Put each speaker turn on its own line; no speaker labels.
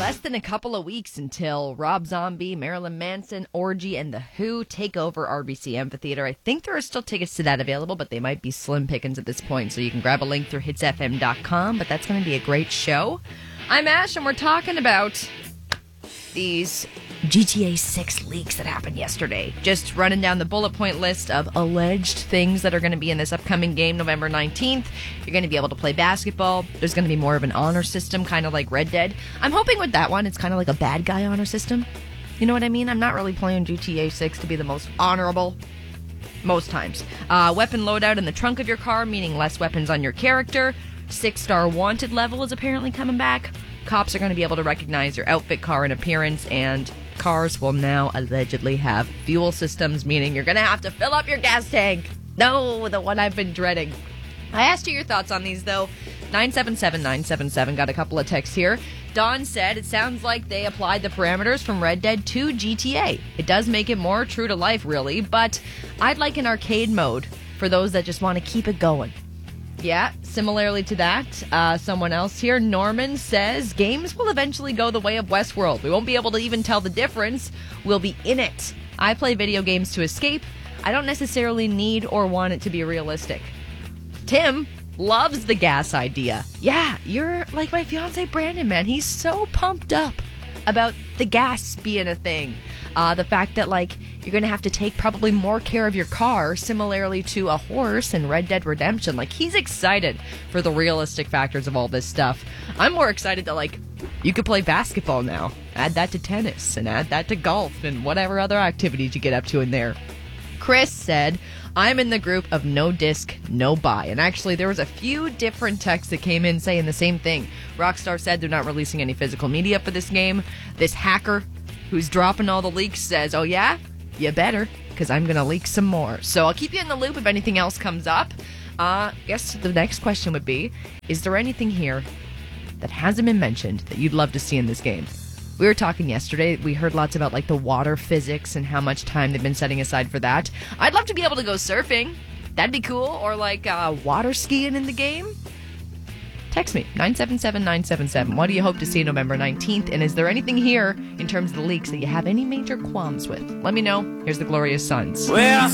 Less than a couple of weeks until Rob Zombie, Marilyn Manson, Orgy, and The Who take over RBC Amphitheater. I think there are still tickets to that available, but they might be slim pickings at this point, so you can grab a link through hitsfm.com, but that's going to be a great show. I'm Ash, and we're talking about these GTA 6 leaks that happened yesterday. Just running down the bullet point list of alleged things that are going to be in this upcoming game, November 19th. You're going to be able to play basketball. There's going to be more of an honor system, kind of like Red Dead. I'm hoping with that one, it's kind of like a bad guy honor system. You know what I mean? I'm not really playing GTA 6 to be the most honorable most times. Weapon loadout in the trunk of your car, meaning less weapons on your character. 6-star wanted level is apparently coming back. Cops are going to be able to recognize your outfit, car, and appearance, and cars will now allegedly have fuel systems, meaning you're going to have to fill up your gas tank. No, the one I've been dreading. I asked you your thoughts on these, though. 977-977 got a couple of texts here. Don said, it sounds like they applied the parameters from Red Dead to GTA. It does make it more true to life, really, but I'd like an arcade mode for those that just want to keep it going. Yeah, similarly to that, someone else here, Norman, says, games will eventually go the way of Westworld. We won't be able to even tell the difference. We'll be in it. I play video games to escape. I don't necessarily need or want it to be realistic. Tim loves the gas idea. Yeah, you're like my fiance Brandon, man. He's so pumped up about the gas being a thing. The fact that, like, you're going to have to take probably more care of your car, similarly to a horse in Red Dead Redemption. Like, he's excited for the realistic factors of all this stuff. I'm more excited that, like, you could play basketball now. Add that to tennis, and add that to golf, and whatever other activities you get up to in there. Chris said, I'm in the group of no disc, no buy. And actually, there was a few different texts that came in saying the same thing. Rockstar said they're not releasing any physical media for this game. This hacker who's dropping all the leaks says, oh yeah? You better, because I'm going to leak some more. So I'll keep you in the loop if anything else comes up. I guess the next question would be, is there anything here that hasn't been mentioned that you'd love to see in this game? We were talking yesterday, we heard lots about like the water physics and how much time they've been setting aside for that. I'd love to be able to go surfing. That'd be cool. Or like water skiing in the game. Text me, 977-977. What do you hope to see November 19th? And is there anything here in terms of the leaks that you have any major qualms with? Let me know. Here's the Glorious Sons.
Well,